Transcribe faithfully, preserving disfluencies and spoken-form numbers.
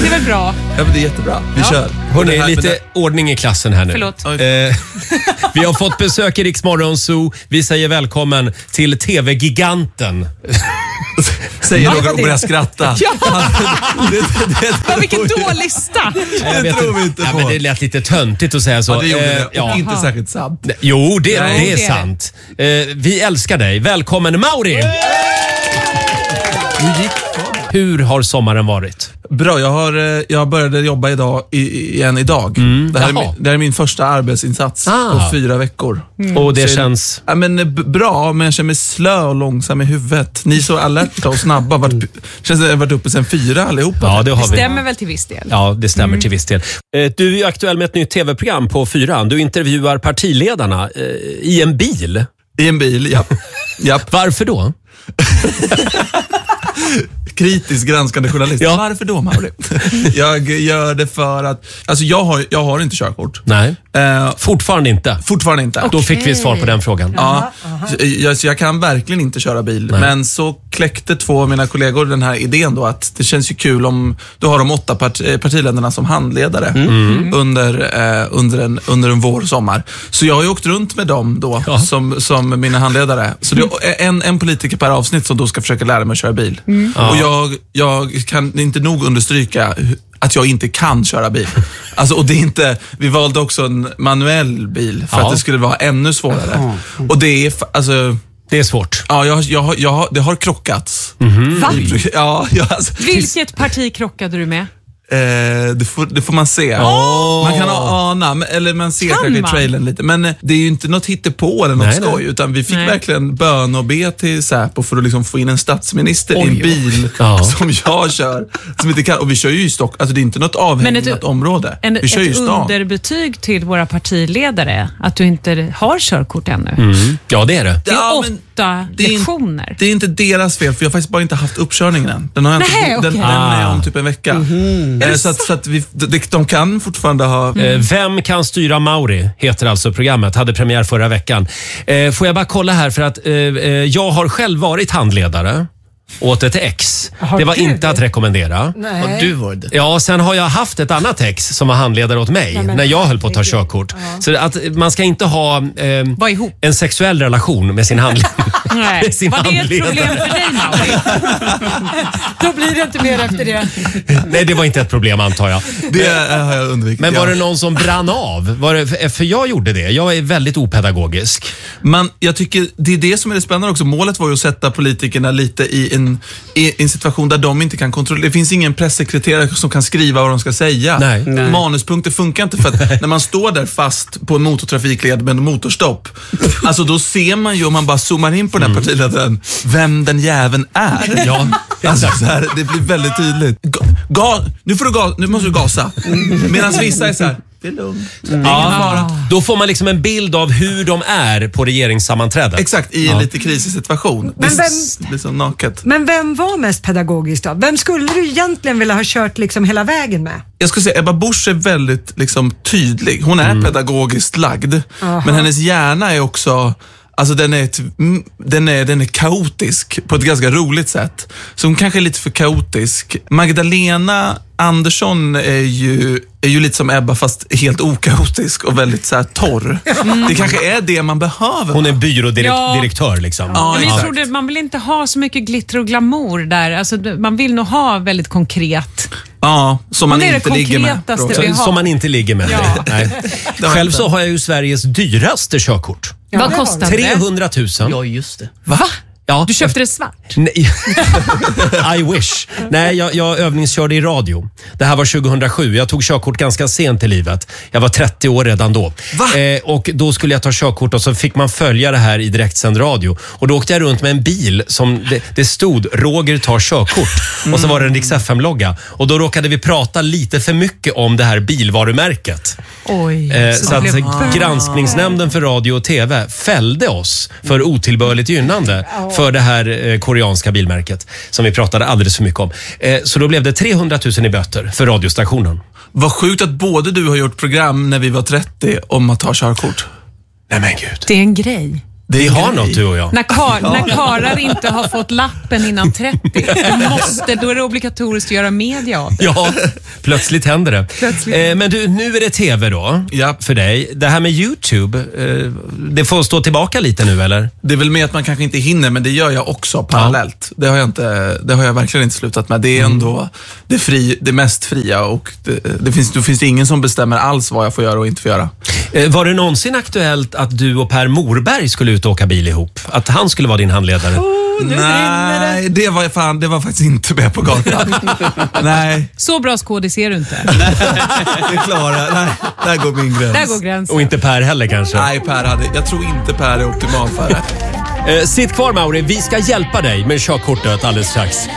Det är väl bra? Ja, men det är jättebra. Vi ja. kör. Hörrni, lite det... ordning i klassen här nu. Förlåt. Eh, vi har fått besök i Rix Morgon Zoo. Vi säger välkommen till T V-giganten. Säger Roger och börjar skratta. Ja. det, det, det, det, vilken dålig lista. Det, det tror vi inte på. Ja, men det lät lite töntigt att säga så. Ja, det gjorde det. Eh, ja. Inte särskilt sant. Jo, det, Nej, det är det är sant. Eh, vi älskar dig. Välkommen Mauri! Hur gick Hur har sommaren varit? Bra, jag, har, jag började jobba idag, igen idag. Mm, det, här är min, det här är min första arbetsinsats ah. på fyra veckor. Mm. Och det så känns... Ja, men, b- bra, men jag känner mig slö och långsam i huvudet. Ni är så alerta och snabba. Vart, känns det att jag har varit uppe sen fyra allihopa. Ja, det, har det stämmer vi. väl till viss del. Ja, det stämmer mm. till viss del. Du är ju aktuell med ett nytt tv-program på fyran. Du intervjuar partiledarna eh, i en bil. I en bil, ja. Japp. Varför då? Kritisk granskande journalist. Ja. Varför då, Mauri? Jag gör det för att... Alltså jag har, jag har inte körkort. Nej, uh, fortfarande inte. Fortfarande inte. Okay. Då fick vi svar på den frågan. Ja, så jag, så jag kan verkligen inte köra bil. Nej. Men så kläckte två av mina kollegor den här idén då att det känns ju kul om du har de åtta part, partiländerna som handledare mm. under, eh, under, en, under en vår och sommar. Så jag har ju åkt runt med dem då ja. som, som mina handledare. Så det är en, en politiker per avsnitt som då ska försöka lära mig att köra bil. Mm. Ja. Och jag, jag kan inte nog understryka att jag inte kan köra bil. Alltså, och det är inte, vi valde också en manuell bil för ja. att det skulle vara ännu svårare. Mm. Och det är, alltså... Det är svårt. Ja, jag, jag, jag, det har krockats. Mm-hmm. Va? Ja, jag, alltså, Vilket parti krockade du med? Eh, det, får, det får man se. Oh. Man kan ana, eller man ser kan kanske i man? trailern lite. Men det är ju inte något hittepå eller något nej, skoj. Nej. Utan vi fick nej. verkligen bön och be till Säpo för att liksom få in en statsminister oj, i en bil ja. som jag kör. Som inte kan, och vi kör ju i Stock. Alltså det är inte något avhängigt område. En, vi kör ett ju stan. underbetyg till våra partiledare att du inte har körkort ännu. Mm. Ja, det är det. Det är ja, åtta det är lektioner. In, det är inte deras fel, för jag har faktiskt bara inte haft uppkörningen än. Den, har jag nej, inte, okay. den, den är om typ en vecka. Mm-hmm. Eh, så att, så att vi, de, de kan fortfarande ha... Mm. Vem kan styra Mauri heter alltså programmet. Hade premiär förra veckan. Eh, får jag bara kolla här för att eh, jag har själv varit handledare åt ett ex. Har det var du? Inte att rekommendera. Nej. Och du var det. Ja, sen har jag haft ett annat ex som var handledare åt mig nej, när jag höll på att ta körkort. Ja. Så att man ska inte ha eh, en sexuell relation med sin handledare. Nej. Sin var det ett problem för dig, Mauri? Då blir det inte mer efter det. Nej, det var inte ett problem antar jag. Det har jag undvikit. Men var ja. det någon som brann av? Var det, för jag gjorde det. Jag är väldigt opedagogisk. Men jag tycker det är det som är det spännande också. Målet var ju att sätta politikerna lite i en, i en situation där de inte kan kontrollera. Det finns ingen pressekreterare som kan skriva vad de ska säga. Nej. Nej. Manuspunkter funkar inte för att när man står där fast på en motortrafikled med en motorstopp, alltså då ser man ju om man bara zoomar in på den här partiledaren vem den jäveln är. Ja, alltså, så här, det blir väldigt tydligt. Ga, ga, nu, får du ga, nu måste du gasa. Medan vissa är så här, det är lugnt. Mm. Ja, då får man liksom en bild av hur de är på regeringssammanträdet. Exakt, i en ja. lite krisig situation. Men det, vem, det är så naket. Men vem var mest pedagogisk då? Vem skulle du egentligen vilja ha kört liksom hela vägen med? Jag skulle säga Ebba Busch är väldigt liksom, tydlig. Hon är mm. pedagogiskt lagd. Aha. Men hennes hjärna är också... Alltså den är, ett, den, är, den är kaotisk på ett ganska roligt sätt. Så hon kanske är lite för kaotisk. Magdalena Andersson är ju, är ju lite som Ebba fast helt okaotisk och väldigt så här torr. Mm. Det kanske är det man behöver. Hon är byrådirektör ja. liksom. Ja, men jag tror det, man vill inte ha så mycket glitter och glamour där. Alltså, man vill nog ha väldigt konkret. Ja, som man inte ligger med. Så, som man inte ligger med. Ja. Nej. Själv så har jag ju Sveriges dyraste körkort. Ja, vad kostar det? trehundratusen. Ja, just det. Va? Ja. Du köpte det svart? Nej. I wish. Nej, jag, jag övningskörde i radio. Det här var tjugohundrasju. Jag tog körkort ganska sent i livet. Jag var trettio år redan då. Va? Eh, och då skulle jag ta körkort och så fick man följa det här i direktsänd radio. Och då åkte jag runt med en bil som det, det stod Roger tar körkort. Mm. Och så var det en Rix F M-logga. Och då råkade vi prata lite för mycket om det här bilvarumärket. Oj. Eh, så, så att blev... Granskningsnämnden för radio och tv fällde oss för otillbörligt gynnande för det här eh, koreanska bilmärket som vi pratade alldeles för mycket om. Eh, så då blev det trehundratusen i böter för radiostationen. Vad sjukt att både du har gjort program när vi var trettio om att ta körkort. Nej men gud. Det är en grej. Det Vi är har grej. något, du och jag. När, kar, när karar inte har fått lappen innan trettio, då, måste, då är det obligatoriskt att göra media av det. Ja, plötsligt händer det. Plötsligt. Eh, men du, nu är det tv då, Ja. för dig. Det här med YouTube, eh, det får stå tillbaka lite nu, eller? Det är väl med att man kanske inte hinner, men det gör jag också parallellt. Det, har jag inte, det har jag verkligen inte slutat med. Det är ändå det, fri, det mest fria och det, det finns, då finns det ingen som bestämmer alls vad jag får göra och inte får göra. Eh, var det någonsin aktuellt att du och Per Morberg skulle ut och åka bil ihop? Att han skulle vara din handledare? Nej, det var, fan, det var faktiskt inte med på kartan. Nej, Så bra skådis är du inte. det klarar Nej, där går min gräns. Där går gränsen. Och inte Per heller kanske? Nej, Per hade, jag tror inte Per är optimal för det. Eh, sitt kvar, Mauri. Vi ska hjälpa dig med körkortet alldeles strax.